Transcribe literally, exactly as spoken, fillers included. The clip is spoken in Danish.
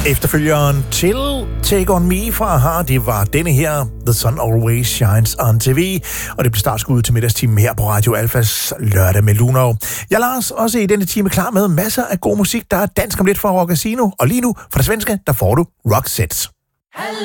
Efterfølgeren til Take On Me fra A H A, det var denne her, The Sun Always Shines on T V, og det blev startskuddet til middagstimen her på Radio Alfas lørdag med Luno. Jeg lader os også i denne time klar med masser af god musik, der er dansk om lidt fra Rock Casino, og lige nu fra det svenske, der får du Roxette.